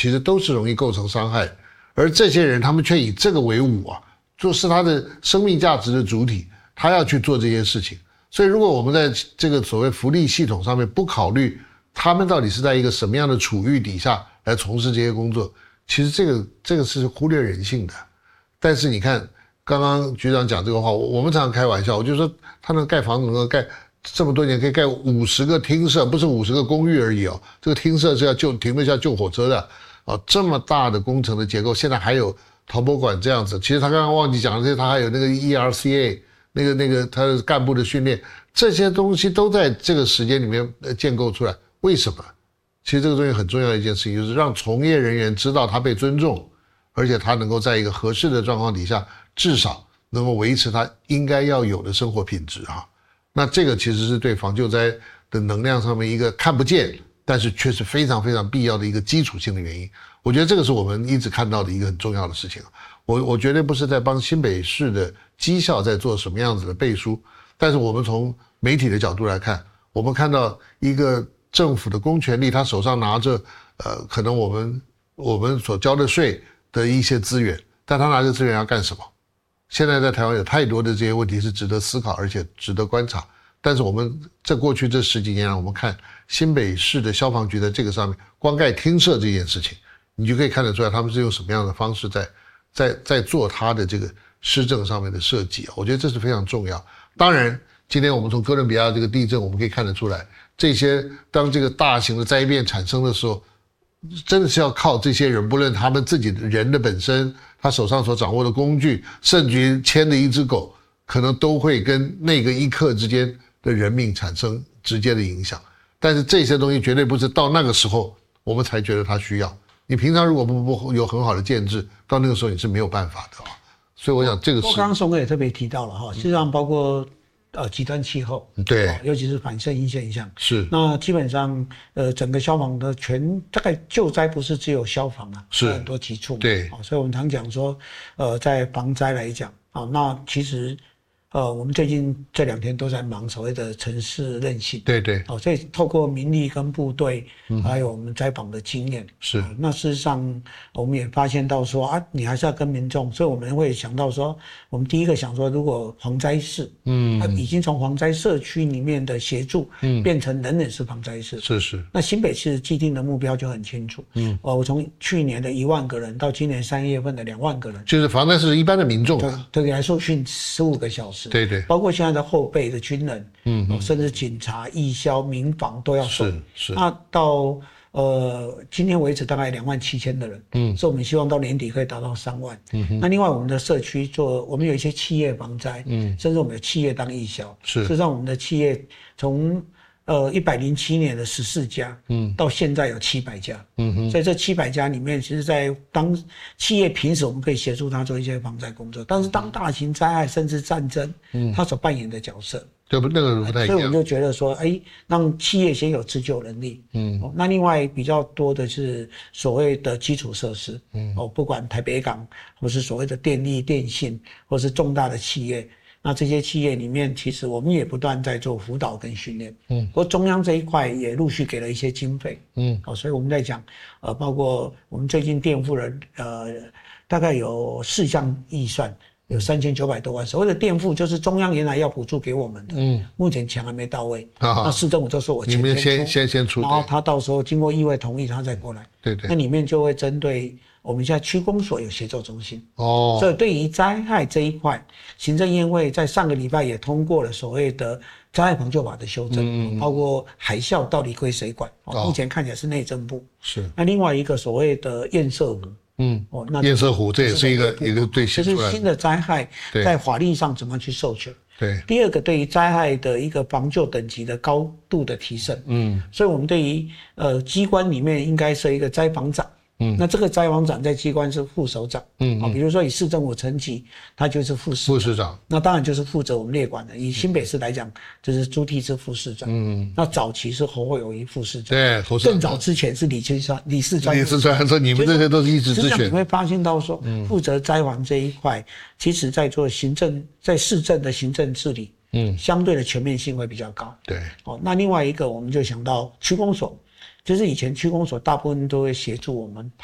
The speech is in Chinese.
其实都是容易构成伤害，而这些人他们却以这个为伍啊，就是他的生命价值的主体，他要去做这些事情。所以如果我们在这个所谓福利系统上面不考虑他们到底是在一个什么样的处遇底下来从事这些工作，其实这个是忽略人性的。但是你看刚刚局长讲这个话，我们常常开玩笑，我就说他能盖房子能够盖这么多年，可以盖50个厅舍，不是50个公寓而已哦，这个厅舍是要停得下救火车的哦，这么大的工程的结构，现在还有陶博馆这样子。其实他刚刚忘记讲的是，他还有那个 ERCA 那个他的干部的训练，这些东西都在这个时间里面建构出来。为什么？其实这个东西很重要的一件事情，就是让从业人员知道他被尊重，而且他能够在一个合适的状况底下，至少能够维持他应该要有的生活品质哈。那这个其实是对防救灾的能量上面一个看不见，但是却是非常非常必要的一个基础性的原因。我觉得这个是我们一直看到的一个很重要的事情。我绝对不是在帮新北市的绩效在做什么样子的背书，但是我们从媒体的角度来看，我们看到一个政府的公权力，他手上拿着可能我们所交的税的一些资源，但他拿着资源要干什么？现在在台湾有太多的这些问题是值得思考，而且值得观察。但是我们在过去这10几年来，我们看新北市的消防局在这个上面光盖厅舍这件事情，你就可以看得出来他们是用什么样的方式在做他的这个施政上面的设计。我觉得这是非常重要。当然今天我们从哥伦比亚这个地震我们可以看得出来，这些当这个大型的灾变产生的时候，真的是要靠这些人，不论他们自己的人的本身，他手上所掌握的工具，甚至于牵的一只狗，可能都会跟那个一刻之间的人命产生直接的影响。但是这些东西绝对不是到那个时候我们才觉得它需要，你平常如果不有很好的建制，到那个时候你是没有办法的。所以我想这个是刚刚松哥也特别提到了哈，事实上包括极端气候， 对， 尤其是反圣婴现象， 是。 那基本上整个消防的大概救灾不是只有消防啊，是很多级处， 对， 所以我们常讲说，在防灾来讲啊，那其实我们最近这2天都在忙所谓的城市韧性， 对对， 所以透过民力跟部队，还有我们灾防的经验， 是， 那事实上我们也发现到说啊，你还是要跟民众，所以我们会想到说，我们第一个想说，如果防灾室，已经从防灾社区里面的协助，变成人人是防灾室， 是， 那新北市既定的目标就很清楚，我从去年的1万个人到今年3月份的2万个人， 就是防灾是一般的民众， 对，来受训15个小时。 对对， 包括现在的后备的军人，甚至警察、义消、民防都要受。 是。 那到今天为止大概27000的人，所以我们希望到年底可以达到3万。那另外我们的社区我们有一些企业防灾，甚至我们有企业当义消。事实上我们的企业从107年的14家，到现在有700家，所以这700家里面，其实在当企业平时我们可以协助他做一些防灾工作，但是当大型灾害甚至战争，他所扮演的角色， 对不，那个不太一样。 所以我们就觉得说，让企业先有自救能力，那另外比较多的是所谓的基础设施，不管台北港或是所谓的电力、电信，或是重大的企业。那这些企业里面，其实我们也不断在做辅导跟训练，不过中央这一块也陆续给了一些经费，所以我们在讲，包括我们最近垫付了，大概有4项预算，有3900多万。所谓的垫付就是中央原来要补助给我们的，目前钱还没到位，那市政府就说我钱你们先出， 然后他到时候经过议会同意，他再过来， 对， 那里面就会针对。我们现在区公所有协作中心，所以对于灾害这一块，行政院会在上个礼拜也通过了所谓的灾害防救法的修正，包括海啸到底归谁管，目前看起来是内政部。是。那另外一个所谓的堰塞湖， 那堰塞湖这也是一个对写出来的， 就是新的灾害在法律上怎么去授权。 对。 第二个，对于灾害的一个防救等级的高度的提升，所以我们对于机关里面应该设一个灾防长。那这个灾防长在机关是副首长，比如说以市政府层级，他就是副市长，那当然就是负责我们列管的。以新北市来讲，就是朱棣是副市长，那早期是侯友宜副市长，对，更早之前是李四川， 说你们这些都是一直之选。 你会发现到说，负责灾防这一块，其实在做在市政的行政治理，相对的全面性会比较高。对，那另外一个我们就想到区公所。就是以前区公所大部分都会协助我们